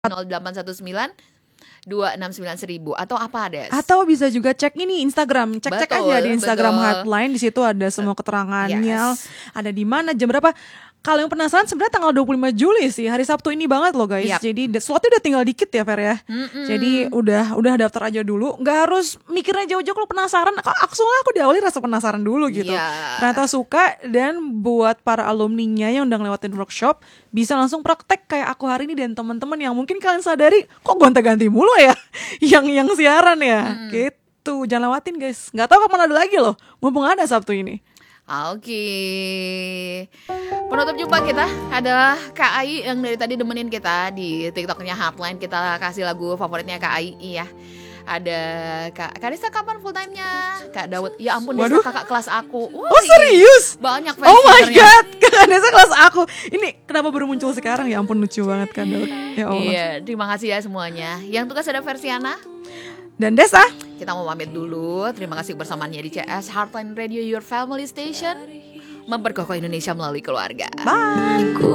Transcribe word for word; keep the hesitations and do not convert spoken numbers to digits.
nol delapan satu sembilan dua enam sembilan seribu atau apa Des? Atau bisa juga cek ini Instagram, cek-cek Betul, aja di Instagram betul. Heartline, di situ ada semua keterangannya, Yes. ada di mana, jam berapa. Kalau yang penasaran sebenarnya tanggal dua puluh lima Juli sih, hari Sabtu ini banget loh guys. Yap. Jadi de- slotnya udah tinggal dikit ya Fer ya. Mm-mm. Jadi udah udah daftar aja dulu, nggak harus mikirnya jauh-jauh. Kalau penasaran, kok aku soalnya aku diawali rasa penasaran dulu gitu. Iya. Ternyata suka, dan buat para alumninya yang udah ngelewatin workshop bisa langsung praktek kayak aku hari ini, dan teman-teman yang mungkin kalian sadari kok gonta-ganti mulu ya yang yang siaran ya. Mm. Gitu, jangan lewatin guys. Nggak tahu kapan ada lagi loh, mumpung ada Sabtu ini. Oke. Penutup jumpa kita adalah Kak Ai yang dari tadi demenin kita di TikToknya Heartline. Kita kasih lagu favoritnya Kak Ai ya. Ada Kak Kak Desa kapan full time-nya? Kak Daud. Ya ampun Desa, Waduh. kakak kelas aku. Wih, Oh serius? banyak fans Oh my Twitternya. god, Kak Desa kelas aku. Ini kenapa baru muncul sekarang? Ya ampun, lucu banget kan Daud. Ya Allah. Iya, terima kasih ya semuanya. Yang tugas ada Versiana. Dan Desa, Kita mau pamit dulu. Terima kasih kebersamaannya di C S Heartline Radio, Your Family Station, memperkokoh Indonesia melalui keluarga. bye.